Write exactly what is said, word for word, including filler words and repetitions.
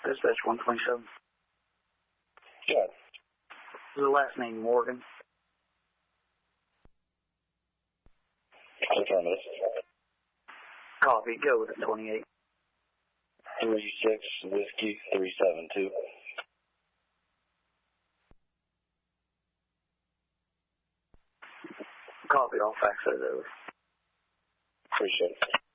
Dispatch one twenty-seven. Yeah. The last name Morgan. Affirmative. Copy. Go with the twenty-eight. Three six whiskey three seven two. Copy. I'll fax those over. Appreciate it.